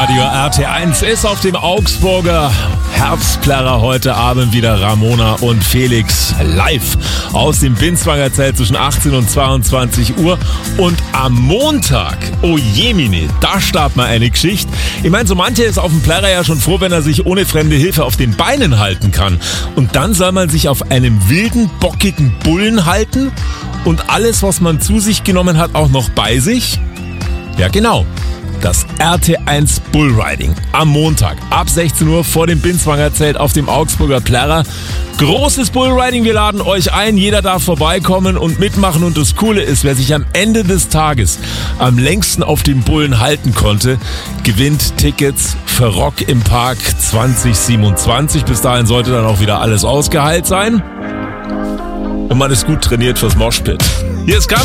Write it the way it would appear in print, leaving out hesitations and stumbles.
Radio RT1 ist auf dem Augsburger Herbstplärrer heute Abend wieder Ramona und Felix live aus dem Binswanger Zelt zwischen 18 und 22 Uhr. Und am Montag, oh jemine, da startet mal eine Geschichte. Ich meine, so mancher ist auf dem Plärrer ja schon froh, wenn er sich ohne fremde Hilfe auf den Beinen halten kann. Und dann soll man sich auf einem wilden, bockigen Bullen halten und alles, was man zu sich genommen hat, auch noch bei sich? Ja, genau. Das RT1 Bullriding am Montag ab 16 Uhr vor dem Binswanger Zelt auf dem Augsburger Plärrer. Großes Bullriding, wir laden euch ein, jeder darf vorbeikommen und mitmachen. Und das Coole ist, wer sich am Ende des Tages am längsten auf dem Bullen halten konnte, gewinnt Tickets für Rock im Park 2027. Bis dahin sollte dann auch wieder alles ausgeheilt sein. Und man ist gut trainiert fürs Moshpit. Hier ist Karma.